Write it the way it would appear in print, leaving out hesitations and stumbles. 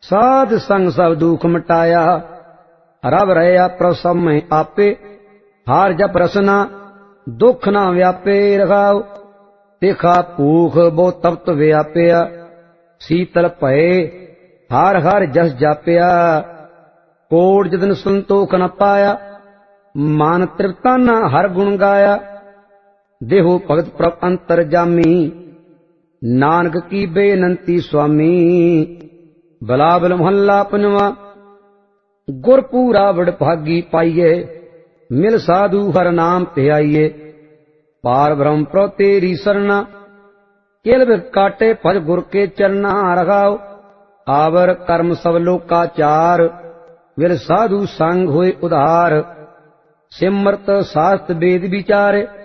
साध संग सब दुख मिटाया। रब रहा प्रभ सब में आपे, हार जप रसना दुख ना व्यापे। रखाओ देखा भूख बो तप्त व्यापया, शीतल भय हार हार जस जापया। कोट जतन संतोख न पाया, मान तृप्ता न हर गुण गाया। देहो भगत प्रभ अंतर जामी, नानक की बेनंती स्वामी। बलाबल मोहल्ला पंजवा। गुरपूरा बड़ भागी पाइये, मिल साधु हर नाम ते आइये। पार ब्रह्म प्रो तेरी सरना, केल काटे भज गुर के चरना। रखाओ आवर कर्म सब लोकाचार, विर साधु संग होए उधार। सिमरत शास्त्र वेद विचार,